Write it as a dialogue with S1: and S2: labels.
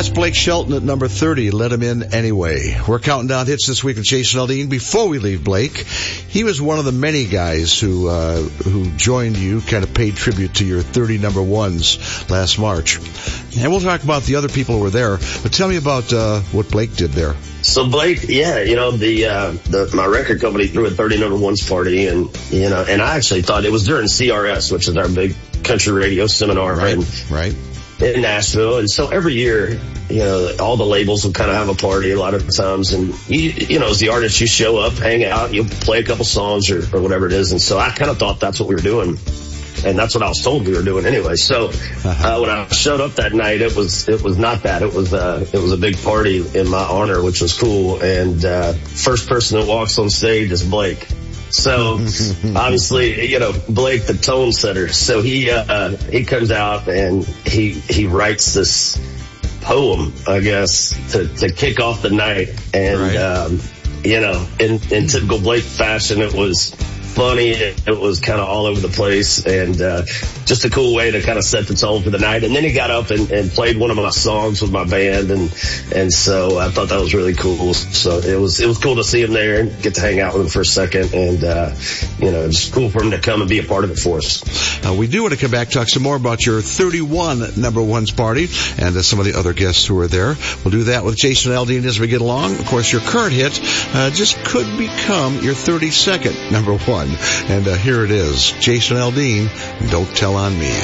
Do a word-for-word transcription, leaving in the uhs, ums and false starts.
S1: That's Blake Shelton at number thirty. Let him in anyway. We're counting down hits this week with Jason Aldean. Before we leave Blake, he was one of the many guys who uh, who joined you, kind of paid tribute to your thirty number ones last March. And we'll talk about the other people who were there. But tell me about uh, what Blake did there.
S2: So Blake, yeah, you know, the, uh, the, my record company threw a thirty number ones party, and, you know, and I actually thought it was during C R S, which is our big country radio seminar.
S1: Right,
S2: in,
S1: right.
S2: in Nashville. And so every year, you know, all the labels will kind of have a party a lot of times. And, you, you know, as the artist, you show up, hang out, you'll play a couple songs or, or whatever it is. And so I kind of thought that's what we were doing. And that's what I was told we were doing anyway. So, uh, when I showed up that night, it was, it was not that. It was, uh, it was a big party in my honor, which was cool. And, uh, first person that walks on stage is Blake. So, obviously, you know, Blake, the tone setter. So he, uh, he comes out and he, he writes this poem, I guess, to, to kick off the night. And, right. um, you know, in, in typical Blake fashion, it was funny. It, it was kind of all over the place, and uh just a cool way to kind of set the tone for the night. And then he got up and, and played one of my songs with my band, and and so I thought that was really cool. So it was it was cool to see him there and get to hang out with him for a second, and uh you know, just cool for him to come and be a part of it for us.
S1: Uh, we do want to come back talk some more about your thirty-one number ones party and uh, some of the other guests who are there. We'll do that with Jason Aldean as we get along. Of course, your current hit uh, just could become your thirty-second number one. And uh, here it is, Jason Aldean, Don't Tell on Me.